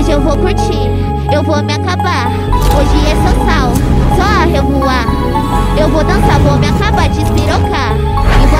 Hoje eu vou curtir, eu vou me acabar. Hoje é só sal, só a revoar. Eu vou dançar, vou me acabar de espirocar.